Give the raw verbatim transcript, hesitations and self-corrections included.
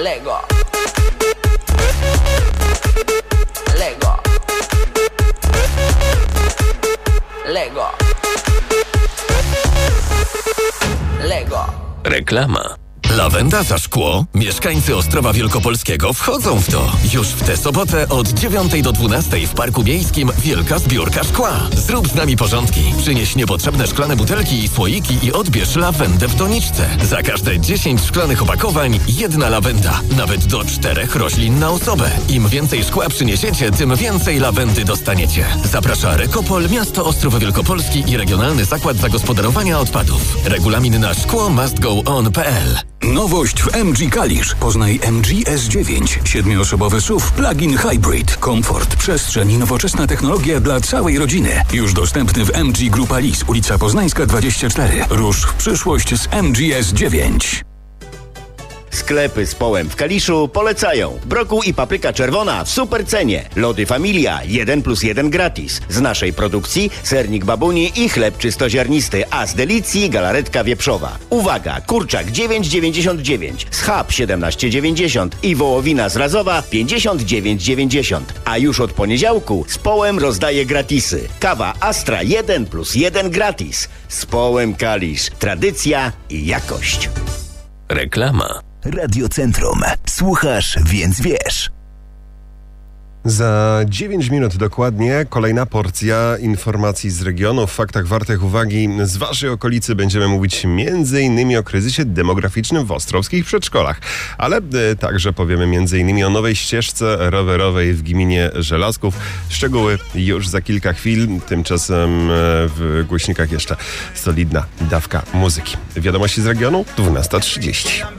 Lego. Lego. Lego. Lego. Reklama. Lawenda za szkło? Mieszkańcy Ostrowa Wielkopolskiego wchodzą w to. Już w tę sobotę od dziewiątej do dwunastej w Parku Miejskim wielka zbiórka szkła. Zrób z nami porządki. Przynieś niepotrzebne szklane butelki i słoiki i odbierz lawendę w doniczce. Za każde dziesięć szklanych opakowań jedna lawenda. Nawet do czterech roślin na osobę. Im więcej szkła przyniesiecie, tym więcej lawendy dostaniecie. Zaprasza Rekopol, miasto Ostrów Wielkopolski i Regionalny Zakład Zagospodarowania Odpadów. Regulamin na szkło must go on kropka p l. Nowość w M G Kalisz. Poznaj M G S dziewięć. Siedmioosobowy S U V plug-in hybrid. Komfort, przestrzeń i nowoczesna technologia dla całej rodziny. Już dostępny w M G Grupa Lis, ulica Poznańska dwadzieścia cztery. Rusz w przyszłość z M G S dziewięć. Sklepy z Połem w Kaliszu polecają. Brokuł i papryka czerwona w super cenie. Lody Familia jeden plus jeden gratis. Z naszej produkcji sernik babuni i chleb czystoziarnisty, a z delicji galaretka wieprzowa. Uwaga, kurczak dziewięć dziewięćdziesiąt dziewięć, schab siedemnaście dziewięćdziesiąt i wołowina zrazowa pięćdziesiąt dziewięć dziewięćdziesiąt. A już od poniedziałku z Połem rozdaje gratisy. Kawa Astra jeden plus jeden gratis. Z Połem Kalisz. Tradycja i jakość. Reklama. Radiocentrum. Słuchasz, więc wiesz. Za dziewięć minut dokładnie kolejna porcja informacji z regionu. W faktach wartych uwagi z waszej okolicy będziemy mówić między innymi o kryzysie demograficznym w ostrowskich przedszkolach, ale e, także powiemy między innymi o nowej ścieżce rowerowej w gminie Żelazków. Szczegóły już za kilka chwil, tymczasem e, w głośnikach jeszcze solidna dawka muzyki. Wiadomości z regionu dwunasta trzydzieści.